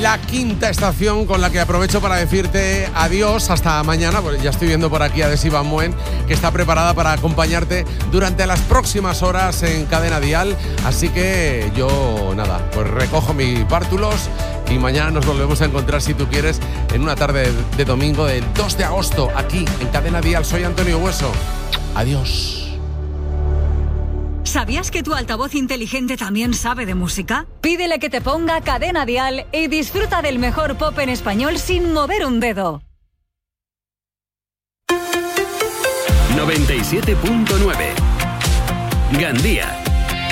la quinta estación con la que aprovecho para decirte adiós hasta mañana. Pues ya estoy viendo por aquí a Desi Van Moen, que está preparada para acompañarte durante las próximas horas en Cadena Dial. Así que yo, nada, pues recojo mis bártulos y mañana nos volvemos a encontrar, si tú quieres, en una tarde de domingo del 2 de agosto, aquí en Cadena Dial. Soy Antonio Hueso. Adiós. ¿Sabías que tu altavoz inteligente también sabe de música? Pídele que te ponga Cadena Dial y disfruta del mejor pop en español sin mover un dedo. 97.9 Gandía.